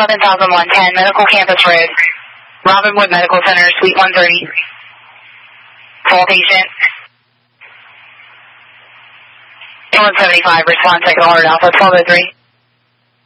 11,110, Medical Campus Road, Robinwood Medical Center, Suite 130. Full patient. 175, respond, second order, Alpha 1203.